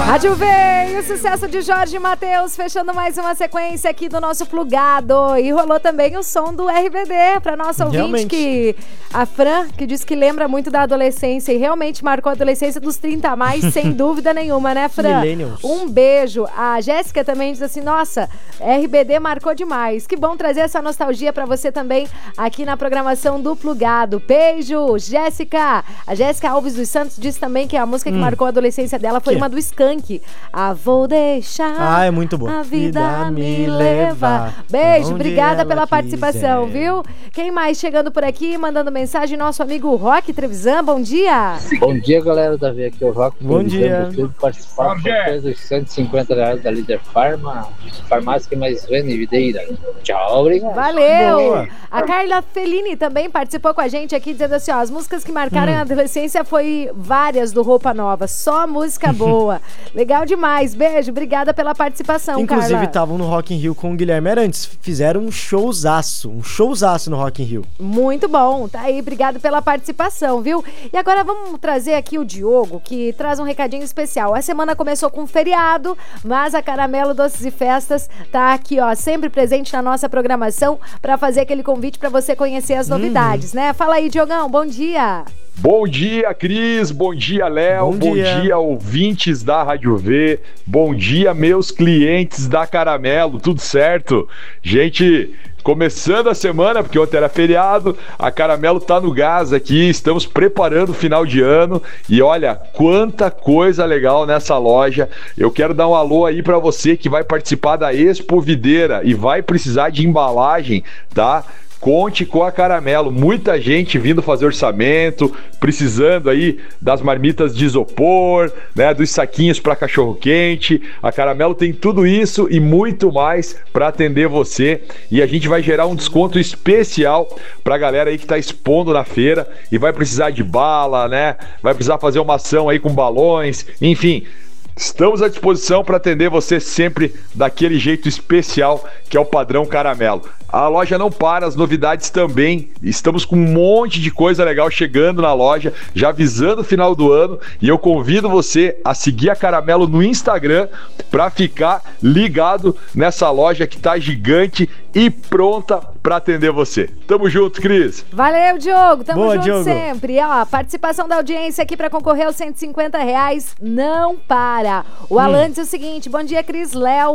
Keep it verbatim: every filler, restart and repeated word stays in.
Rádio V, o sucesso de Jorge Mateus, fechando mais uma sequência aqui do nosso Plugado. E rolou também o som do R B D para nossa ouvinte, realmente. Que a Fran, que diz que lembra muito da adolescência e realmente marcou a adolescência dos trinta a mais, sem dúvida nenhuma, né, Fran? Millennials. Um beijo. A Jéssica também diz assim, nossa, R B D marcou demais. Que bom trazer essa nostalgia para você também aqui na programação do Plugado. Beijo, Jéssica. A Jéssica Alves dos Santos diz também que a música que hum. marcou a adolescência dela foi que? uma do Skank. Ah, vou deixar ah, é muito bom. a vida, vida me levar. Beijo, obrigada pela participação, quiser. Viu? Quem mais chegando por aqui, mandando mensagem, nosso amigo Rock Trevisan, bom dia. Bom dia, galera da V, aqui é o Rock Bom dia. Eu participar dos cento e cinquenta reais da Líder Farma, farmácia que mais vende videira. Tchau, obrigado. Valeu. Boa. A Carla Fellini também participou com a gente aqui, dizendo assim, ó, as músicas que marcaram hum. a adolescência foi várias do Roupa Nova, só música boa. Legal demais, beijo, obrigada pela participação, Inclusive, Carla. estavam no Rock in Rio com o Guilherme Arantes, fizeram um showzaço, um showzaço no Rock in Rio. Muito bom, tá aí, obrigado pela participação, viu? E agora vamos trazer aqui o Diogo, que traz um recadinho especial. A semana começou com um feriado, mas a Caramelo Doces e Festas tá aqui, ó, sempre presente na nossa programação para fazer aquele convite para você conhecer as novidades, uhum. né? Fala aí, Diogão, bom dia. Bom dia, Cris. Bom dia, Léo. Bom, Bom dia. dia, ouvintes da Rádio V. Bom dia, meus clientes da Caramelo. Tudo certo? Gente, começando a semana, porque ontem era feriado, a Caramelo tá no gás aqui, estamos preparando o final de ano e olha, quanta coisa legal nessa loja. Eu quero dar um alô aí para você que vai participar da Expo Videira e vai precisar de embalagem, tá? Conte com a Caramelo, muita gente vindo fazer orçamento, precisando aí das marmitas de isopor, né, dos saquinhos para cachorro quente. A Caramelo tem tudo isso e muito mais para atender você e a gente vai gerar um desconto especial para a galera aí que está expondo na feira e vai precisar de bala, né? Vai precisar fazer uma ação aí com balões, enfim. Estamos à disposição para atender você sempre daquele jeito especial que é o padrão Caramelo. A loja não para, as novidades também. Estamos com um monte de coisa legal chegando na loja, já avisando o final do ano. E eu convido você a seguir a Caramelo no Instagram para ficar ligado nessa loja que tá gigante e pronta para atender você. Tamo junto, Cris. Valeu, Diogo. Tamo Boa, junto Diogo. sempre. Ó, participação da audiência aqui para concorrer aos cento e cinquenta reais não para. O Alan hum. diz o seguinte, bom dia, Cris, Léo.